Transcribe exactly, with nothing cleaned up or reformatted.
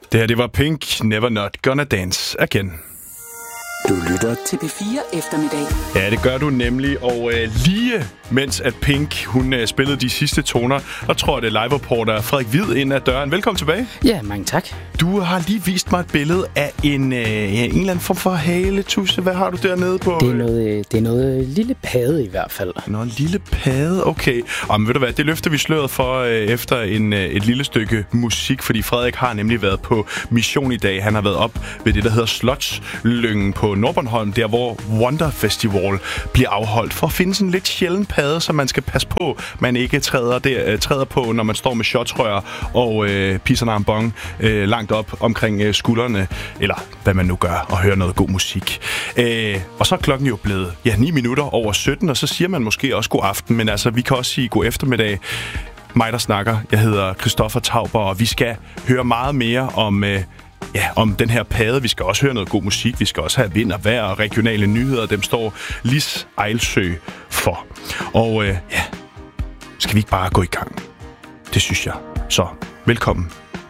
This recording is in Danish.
Det her, det var Pink, Never Not Gonna Dance Again. Du lytter til P fire Eftermiddag. Ja, det gør du nemlig, og øh, lige mens at Pink, hun øh, spillede de sidste toner, der tror jeg, det er live-reporter Frederik Hvid ind ad døren. Velkommen tilbage. Ja, mange tak. Du har lige vist mig et billede af en, øh, en eller anden form for haletusse. Hvad har du dernede på? Det er noget, det er noget lille padde i hvert fald. Noget lille padde, okay. Og men ved du hvad, det løfter vi sløret for øh, efter en, øh, et lille stykke musik, fordi Frederik har nemlig været på mission i dag. Han har været op ved det, der hedder Slotslyngen på Nordbornholm, der hvor Wonder Festival bliver afholdt, for at finde sådan en lidt sjælden padde, som man skal passe på, man ikke træder, der, øh, træder på, når man står med shotsrør og øh, pisser nambong øh, langt op omkring øh, skuldrene, eller hvad man nu gør, og hører noget god musik. Øh, og så er klokken jo blevet ja, ni minutter over sytten, og så siger man måske også god aften, men altså, vi kan også sige god eftermiddag. Mig, der snakker. Jeg hedder Christoffer Tauber, og vi skal høre meget mere om... Øh, Ja, om den her padde. Vi skal også høre noget god musik. Vi skal også have vind og vejr og regionale nyheder. Dem står Lis Ejlsø for. Og øh, ja, skal vi ikke bare gå i gang? Det synes jeg. Så velkommen